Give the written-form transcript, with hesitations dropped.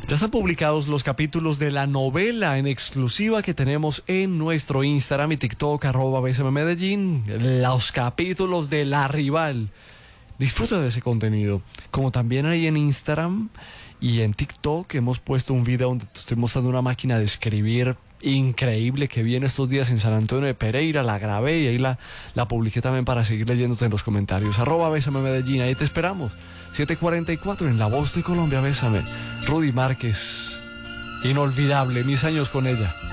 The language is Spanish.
Ya están publicados los capítulos de la novela en exclusiva que tenemos en nuestro Instagram y TikTok, @BSMMedellín. Los capítulos de La Rival. Disfruta de ese contenido. Como también ahí en Instagram y en TikTok hemos puesto un video donde te estoy mostrando una máquina de escribir increíble que vi en estos días en San Antonio de Pereira. La grabé y ahí la publiqué también para seguir leyéndote en los comentarios. @BSMMedellín, ahí te esperamos. 7:44 en La Voz de Colombia. Bésame. Rudy Márquez. Inolvidable, mis años con ella.